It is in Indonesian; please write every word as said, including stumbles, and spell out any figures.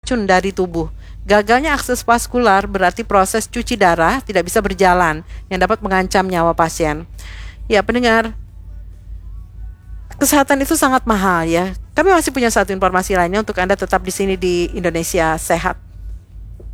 racun dari tubuh. Gagalnya akses vaskular berarti proses cuci darah tidak bisa berjalan, yang dapat mengancam nyawa pasien. Ya, pendengar, kesehatan itu sangat mahal ya. Kami masih punya satu informasi lainnya untuk Anda tetap di sini di Indonesia Sehat.